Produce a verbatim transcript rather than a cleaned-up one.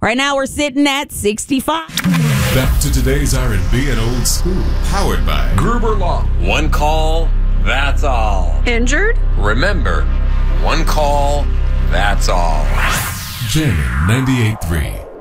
Right now we're sitting at sixty-five. Back to today's R and B and old school. Powered by Gruber Law. One call, that's all. Injured? Remember, one call, that's all. Jamming ninety-eight point three.